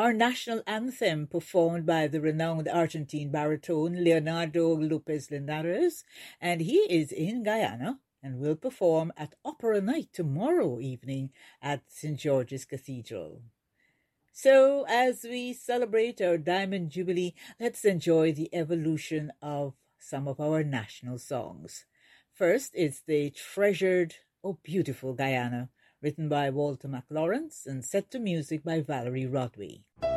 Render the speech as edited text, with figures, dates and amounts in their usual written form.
our national anthem performed by the renowned Argentine baritone Leonardo Lopez Linares, and he is in Guyana and will perform at Opera Night tomorrow evening at St. George's Cathedral. So, as we celebrate our Diamond Jubilee, let's enjoy the evolution of some of our national songs. First is the treasured Oh Beautiful Guyana, written by Walter McLawrence and set to music by Valerie Rodway.